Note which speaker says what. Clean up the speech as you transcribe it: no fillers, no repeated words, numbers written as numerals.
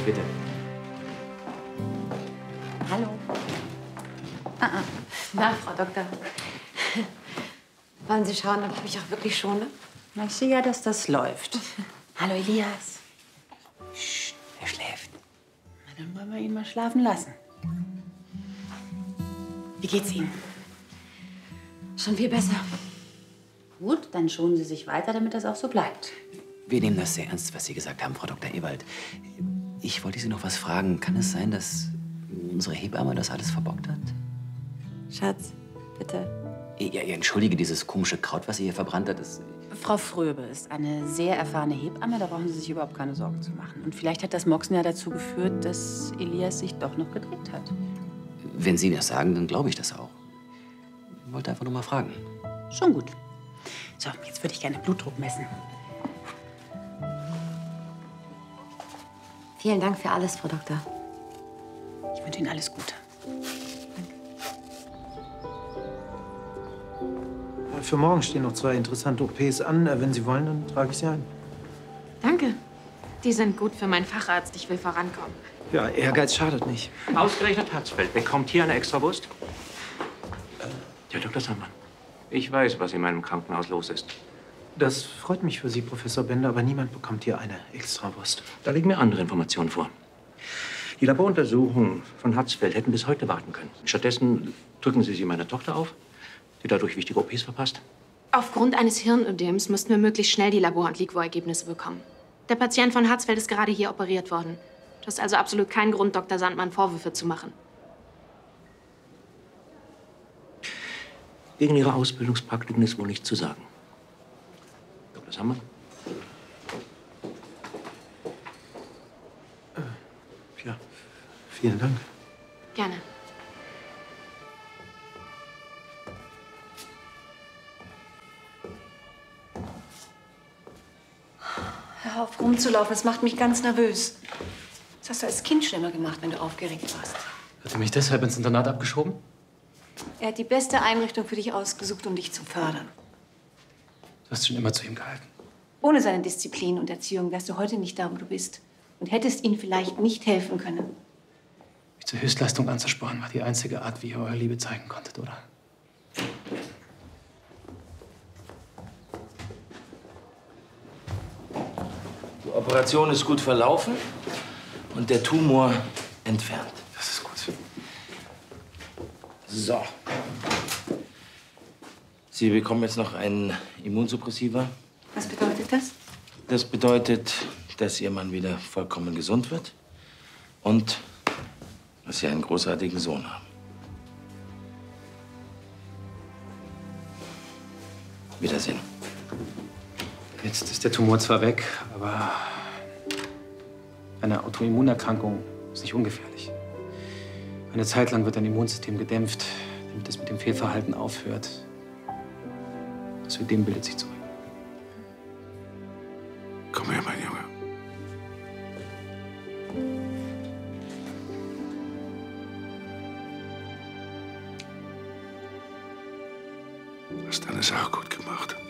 Speaker 1: bitte.
Speaker 2: Hallo. Na, Frau Doktor. Wollen Sie schauen, ob ich mich auch wirklich schone?
Speaker 3: Na, ich sehe ja, dass das läuft.
Speaker 2: Hallo, Elias.
Speaker 3: Psst, er schläft. Na, dann wollen wir ihn mal schlafen lassen.
Speaker 2: Wie geht's Ihnen? Schon viel besser.
Speaker 3: Gut, dann schonen Sie sich weiter, damit das auch so bleibt.
Speaker 1: Wir nehmen das sehr ernst, was Sie gesagt haben, Frau Dr. Ewald. Ich wollte Sie noch was fragen. Kann es sein, dass unsere Hebamme das alles verbockt hat?
Speaker 2: Schatz, bitte.
Speaker 1: Ja, entschuldige, dieses komische Kraut, was sie hier verbrannt hat, das...
Speaker 3: Frau Fröbe ist eine sehr erfahrene Hebamme, da brauchen Sie sich überhaupt keine Sorgen zu machen. Und vielleicht hat das Moxen ja dazu geführt, dass Elias sich doch noch gedreht hat.
Speaker 1: Wenn Sie das sagen, dann glaube ich das auch. Ich wollte einfach nur mal fragen.
Speaker 3: Schon gut. So, jetzt würde ich gerne Blutdruck messen.
Speaker 2: Vielen Dank für alles, Frau Doktor.
Speaker 3: Ich wünsche Ihnen alles Gute.
Speaker 4: Für morgen stehen noch 2 interessante OPs an. Wenn Sie wollen, dann trage ich sie ein.
Speaker 5: Danke. Die sind gut für meinen Facharzt. Ich will vorankommen.
Speaker 4: Ja, Ehrgeiz schadet nicht.
Speaker 6: Ausgerechnet Hatzfeld bekommt hier eine Extrawurst. Herr Dr. Sandmann, ich weiß, was in meinem Krankenhaus los ist.
Speaker 4: Das freut mich für Sie, Professor Bender, aber niemand bekommt hier eine Extrawurst.
Speaker 6: Da liegen mir andere Informationen vor. Die Laboruntersuchungen von Hatzfeld hätten bis heute warten können. Stattdessen drücken Sie meiner Tochter auf, die dadurch wichtige OPs verpasst.
Speaker 5: Aufgrund eines Hirnödems müssten wir möglichst schnell die Labor- und Liquor-Ergebnisse bekommen. Der Patient von Hatzfeld ist gerade hier operiert worden. Du hast also absolut keinen Grund, Dr. Sandmann Vorwürfe zu machen.
Speaker 6: Wegen Ihrer Ausbildungspraktiken ist wohl nichts zu sagen. Dr. Sandmann?
Speaker 4: Ja, vielen Dank.
Speaker 5: Gerne.
Speaker 7: Hör auf, rumzulaufen. Das macht mich ganz nervös. Das hast du als Kind schlimmer gemacht, wenn du aufgeregt warst.
Speaker 8: Hat er mich deshalb ins Internat abgeschoben?
Speaker 7: Er hat die beste Einrichtung für dich ausgesucht, um dich zu fördern.
Speaker 8: Du hast schon immer zu ihm gehalten.
Speaker 7: Ohne seine Disziplin und Erziehung wärst du heute nicht da, wo du bist. Und hättest ihm vielleicht nicht helfen können.
Speaker 8: Mich zur Höchstleistung anzusporen, war die einzige Art, wie ihr eure Liebe zeigen konntet, oder?
Speaker 9: Die Operation ist gut verlaufen und der Tumor entfernt.
Speaker 8: Das ist gut.
Speaker 9: So. Sie bekommen jetzt noch einen Immunsuppressiva.
Speaker 7: Was bedeutet das?
Speaker 9: Das bedeutet, dass Ihr Mann wieder vollkommen gesund wird und dass Sie einen großartigen Sohn haben. Wiedersehen.
Speaker 8: Jetzt ist der Tumor zwar weg, aber eine Autoimmunerkrankung ist nicht ungefährlich. Eine Zeit lang wird dein Immunsystem gedämpft, damit es mit dem Fehlverhalten aufhört. Das Ödem bildet sich zurück.
Speaker 10: Komm her, mein Junge. Du hast deine Sache gut gemacht.